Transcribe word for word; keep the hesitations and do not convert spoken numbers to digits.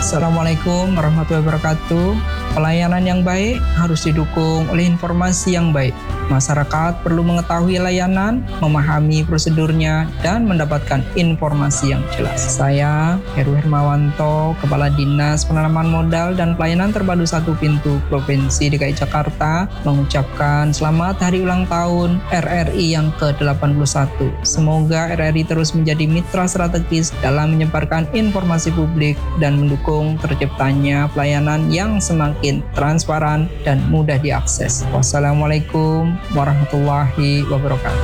Assalamualaikum warahmatullahi wabarakatuh. Pelayanan yang baik harus didukung oleh informasi yang baik. Masyarakat perlu mengetahui layanan, memahami prosedurnya, dan mendapatkan informasi yang jelas. Saya, Heru Hermawanto, Kepala Dinas Penanaman Modal dan Pelayanan Terpadu Satu Pintu Provinsi D K I Jakarta, mengucapkan selamat hari ulang tahun R R I yang ke delapan puluh satu. Semoga R R I terus menjadi mitra strategis dalam menyebarkan informasi publik dan mendukung terciptanya pelayanan yang semakin transparan dan mudah diakses. Wassalamualaikum warahmatullahi wabarakatuh.